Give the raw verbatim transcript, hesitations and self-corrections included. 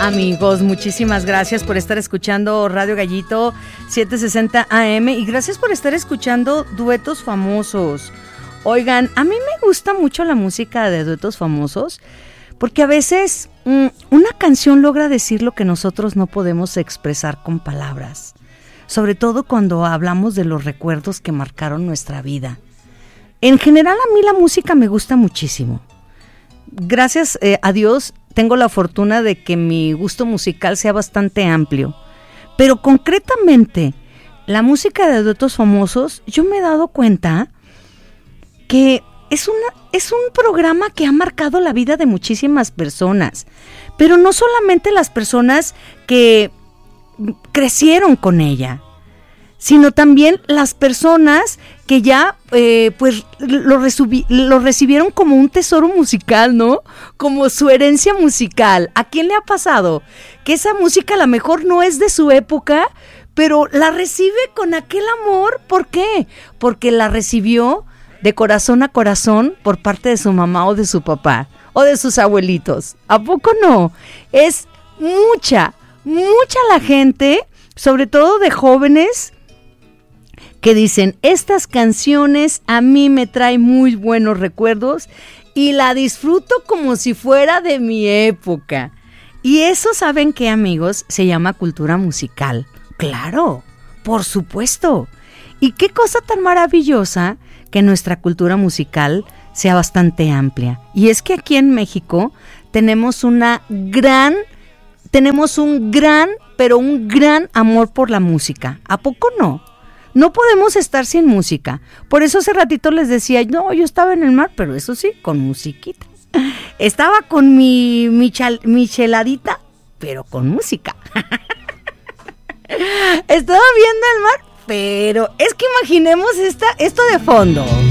Amigos, muchísimas gracias por estar escuchando Radio Gallito setecientos sesenta A M y gracias por estar escuchando Duetos Famosos. Oigan, a mí me gusta mucho la música de Duetos Famosos porque a veces mmm, una canción logra decir lo que nosotros no podemos expresar con palabras, sobre todo cuando hablamos de los recuerdos que marcaron nuestra vida. En general a mí la música me gusta muchísimo. Gracias eh, a Dios tengo la fortuna de que mi gusto musical sea bastante amplio, pero concretamente la música de Duetos Famosos, yo me he dado cuenta que es, una, es un programa que ha marcado la vida de muchísimas personas, pero no solamente las personas que crecieron con ella, sino también las personas que ya eh, pues lo, resubi- lo recibieron como un tesoro musical, ¿no? Como su herencia musical. ¿A quién le ha pasado? Que esa música a lo mejor no es de su época, pero la recibe con aquel amor. ¿Por qué? Porque la recibió de corazón a corazón por parte de su mamá o de su papá o de sus abuelitos. ¿A poco no? Es mucha, mucha la gente, sobre todo de jóvenes, que dicen, estas canciones a mí me traen muy buenos recuerdos y la disfruto como si fuera de mi época. Y eso, ¿saben qué, amigos? Se llama cultura musical. Claro, por supuesto. Y qué cosa tan maravillosa que nuestra cultura musical sea bastante amplia. Y es que aquí en México tenemos una gran, tenemos un gran, pero un gran amor por la música. ¿A poco no? No podemos estar sin música. Por eso hace ratito les decía, no, yo estaba en el mar, pero eso sí, con musiquita. Estaba con mi, mi, chal, mi cheladita, pero con música. Estaba viendo el mar, pero es que imaginemos esta, esto de fondo.